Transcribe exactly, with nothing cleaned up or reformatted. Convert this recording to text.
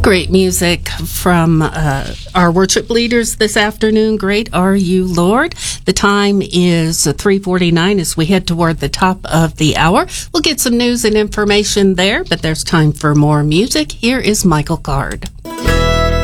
Great music from uh, our worship leaders this afternoon. Great are you, Lord. The time is three forty-nine as we head toward the top of the hour. We'll get some news and information there, but there's time for more music. Here is Michael Card.